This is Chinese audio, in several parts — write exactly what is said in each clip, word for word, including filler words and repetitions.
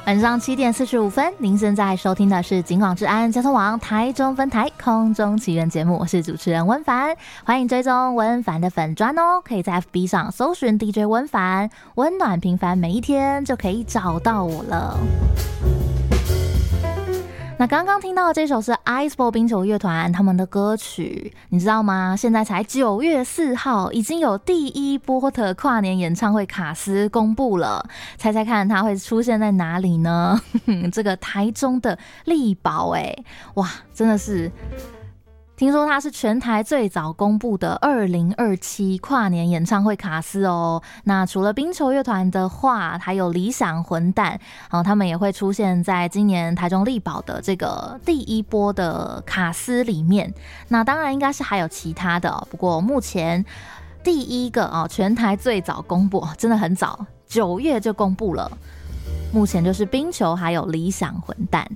晚上七点四十五分，您现在收听的是警广治安交通网台中分台空中奇缘节目，我是主持人温凡，欢迎追踪温凡的粉专哦，可以在 F B 上搜寻 D J 温凡，温暖平凡每一天就可以找到我了。那刚刚听到的这首是 Iceball 冰球乐团他们的歌曲，你知道吗？现在才九月四号，已经有第一波的跨年演唱会卡司公布了，猜猜看它会出现在哪里呢？这个台中的力宝，哎，哇，真的是。听说它是全台最早公布的二零二七跨年演唱会卡司哦。那除了冰球乐团的话，还有理想混蛋，哦，他们也会出现在今年台中力宝的这个第一波的卡司里面。那当然应该是还有其他的，哦，不过目前第一个哦，全台最早公布，真的很早，九月就公布了。目前就是冰球还有理想混蛋。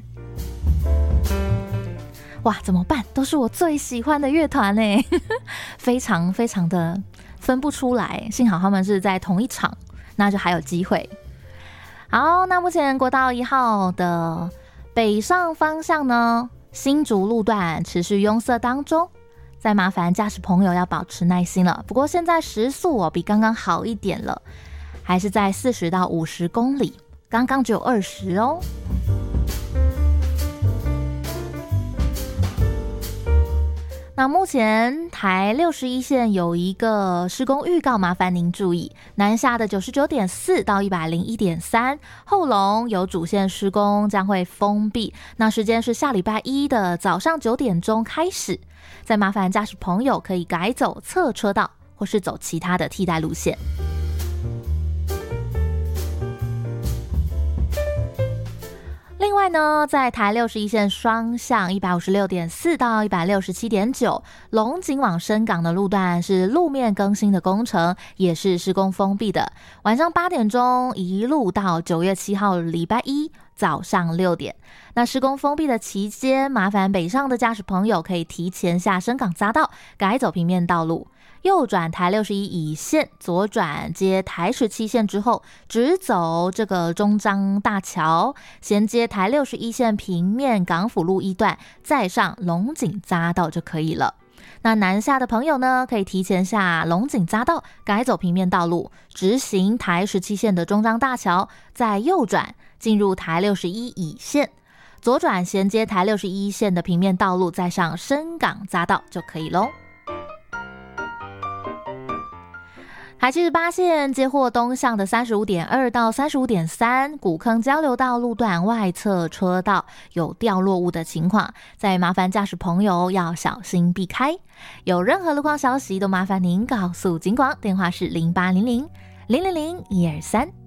哇，怎么办？都是我最喜欢的乐团耶，非常非常的分不出来。幸好他们是在同一场，那就还有机会。好，那目前国道一号的北上方向呢，新竹路段持续拥塞当中，再麻烦驾驶朋友要保持耐心了。不过现在时速哦比刚刚好一点了，还是在四十到五十公里，刚刚只有二十哦。那目前台六十一线有一个施工预告，麻烦您注意，南下的 九十九点四 到 一百零一点三， 后龙有主线施工将会封闭，那时间是下礼拜一的早上九点钟开始，再麻烦驾驶朋友可以改走侧车道或是走其他的替代路线。另外呢，在台六十一线双向 一百五十六点四 到 一百六十七点九 龙井往深港的路段是路面更新的工程，也是施工封闭的，晚上八点钟一路到九月七号礼拜一早上六点。那施工封闭的期间，麻烦北上的驾驶朋友可以提前下深港匝道，改走平面道路，右转台六十一乙线，左转接台十七线之后，直走这个中彰大桥，衔接台六十一线平面港府路一段，再上龙井匝道就可以了。那南下的朋友呢，可以提前下龙井匝道，改走平面道路，直行台十七线的中彰大桥，再右转进入台六十一乙线，左转衔接台六十一线的平面道路，再上深港匝道就可以咯。台七十八线接获东向的 三十五点二 到 三十五点三 古坑交流道路段外侧车道有掉落物的情况，再麻烦驾驶朋友要小心避开。有任何路况消息都麻烦您告诉警广，电话是零八零零零零零一二三。